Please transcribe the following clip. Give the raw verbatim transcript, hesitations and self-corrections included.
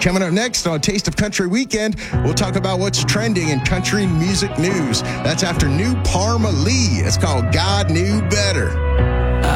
Coming up next on Taste of Country Weekend, we'll talk about what's trending in country music news. That's after new Parma Lee. It's called God Knew Better.